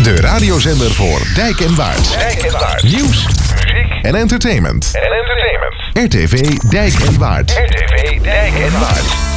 De radiozender voor Dijk en Waard. Nieuws, muziek en entertainment. RTV Dijk en Waard. RTV Dijk en Waard.